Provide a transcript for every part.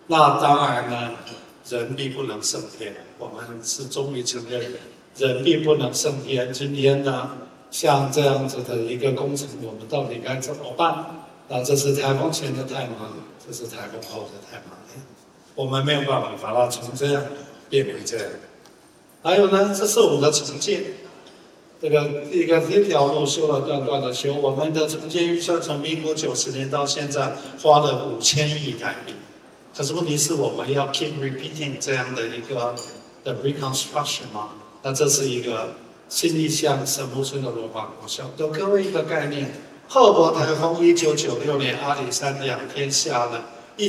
那当然呢，人必不能胜天，我们是终于承认人必不能胜天。今天呢，像这样子的一个工程，我们到底该怎么办？那这是台风前的太忙，这是台风后的太忙，我们没有办法把它从这样变为这样。还有呢，这是我们的重建，这条路修了断断的修，我们的重建预算从民国90年到现在花了5000亿台币。可是问题是我们要 keep repeating 这样的一个的 reconstruction 吗？那这是一个新义乡神木村的罗马国小，给各位一个概念。赫伯台风1996年阿里山2天下了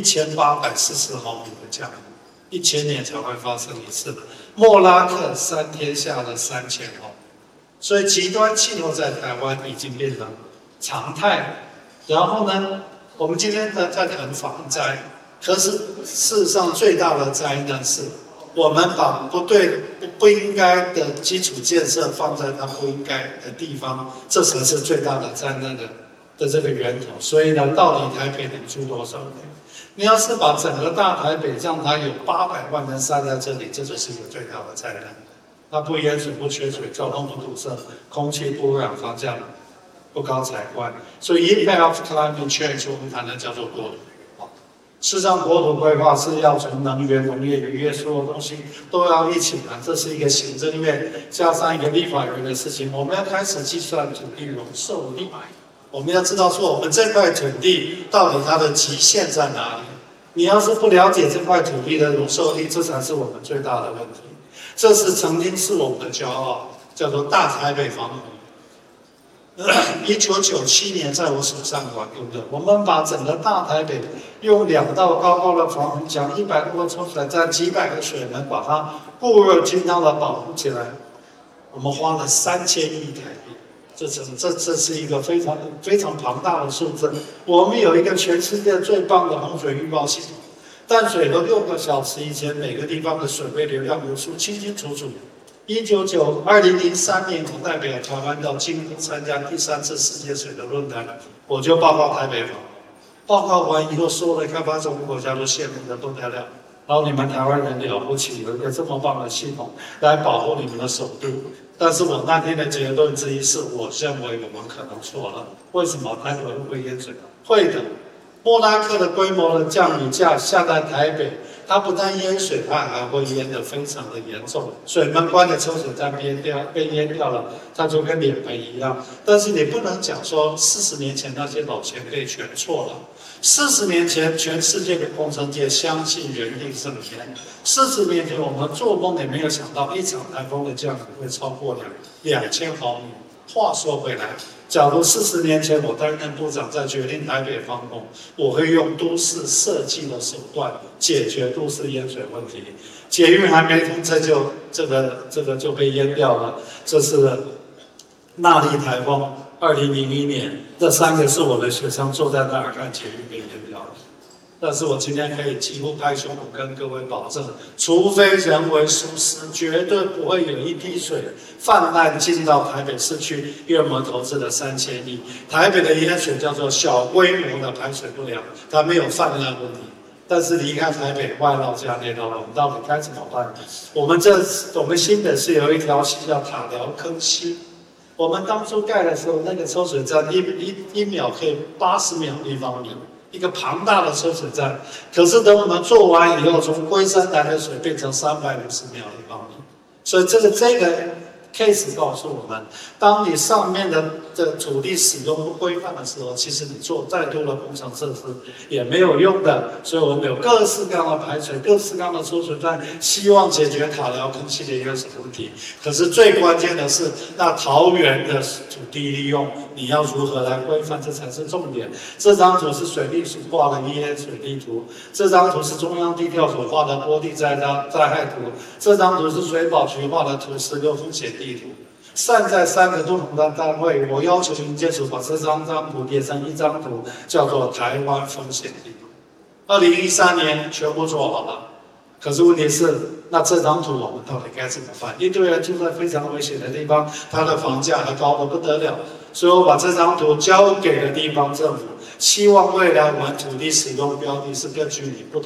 1840毫米的降雨，1000年才会发生一次。莫拉克3天下了3000毫米，所以极端气候在台湾已经变成常态。然后呢，我们今天在谈防灾。可是事实上，最大的灾难是我们把不应该的基础建设放在它不应该的地方，这才是最大的灾难的这个源头。所以呢，到底台北能住多少人？你要是把整个大台北让它有800万人塞在这里，这就是一个最大的灾难。它不淹水、不缺水、交通不堵塞、空气不污染、房价不高才怪。所以 impact of climate change 我们谈的叫做国土。事实上，国土规划是要从能源、农业、渔业所有东西都要一起谈，这是一个行政院加上一个立法院的事情。我们要开始计算土地容受力，我们要知道说我们这块土地到底它的极限在哪里。你要是不了解这块土地的容受力，这才是我们最大的问题。这是曾经是我们的骄傲，叫做大台北防洪。1997年在我手上管用的，我们把整个大台北用2道高的防洪墙、100多个抽水站、几百个水门，把它固若金汤的保护起来。我们花了3000亿台币，这是一个非常庞大的数字。我们有一个全世界最棒的洪水预报系统，淡水河6个小时以前每个地方的水位流量流出清清楚楚。2003年，我代表台湾到京都参加第3次世界水的论坛，我就报告台北防。报告完以后，所有的开发中国家都羡慕的不得了。然后你们台湾人了不起，有一个这么棒的系统来保护你们的首都。但是我那天的结论之一是，我认为我们可能错了。为什么台北会淹水？会的。莫拉克的规模的降雨下在台北。它不但淹水，它还会淹得非常的严重。水门关的抽水站被淹掉了，它就跟脸盆一样。但是你不能讲说40年前那些老前辈全错了。40年前，全世界的工程界相信人定胜天。40年前，我们做梦也没有想到一场台风的降雨会超过2000毫米。话说回来，假如40年前我担任部长，在决定台北防洪，我会用都市设计的手段解决都市淹水问题。捷运还没通车这个就被淹掉了。这是纳莉台风，2001年，这3个是我的学生坐在那儿看捷运被淹掉了。但是我今天可以几乎拍胸脯跟各位保证，除非人为疏失，绝对不会有一滴水泛滥进到台北市区，因为我们投资了3000亿。台北的淹水叫做小规模的排水不良，它没有泛滥问题。但是离开台北外绕加内绕，我们到底该怎么办？我们新北市有一条溪叫塔寮坑溪，我们当初盖的时候，那个抽水站一秒可以80秒立方米。一个庞大的抽水站，可是等我们做完以后，从龟山来的水变成350秒立方米，所以这个 case 告诉我们，当你上面的土地使用不规范的时候，其实你做再多的工程设施也没有用的。所以我们有各式各样的排水、各式各样的抽水站，希望解决塔寮坑溪的淹水问题。可是最关键的是，那桃园的土地利用，你要如何来规范，这才是重点。这张图是水利署画的EA水地图，这张图是中央地调所画的坡地灾害图，这张图是水保局画的土石流风险地图。散在3个不同的单位，我要求营建署把这张图叠成一张图，叫做台湾风险地图。2013年全部做好了，可是问题是，那这张图我们到底该怎么办？一堆人住在非常危险的地方，它的房价还高得不得了，所以我把这张图交给了地方政府，希望未来我们土地使用标的是根据你不同